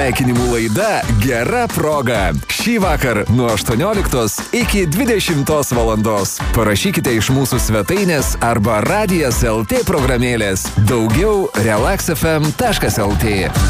sveikinimų laida Gera proga. Šį vakar nuo 18 iki 20 valandos. Parašykite iš mūsų svetainės arba Radijas LT programėlės. Daugiau relaxfm.lt.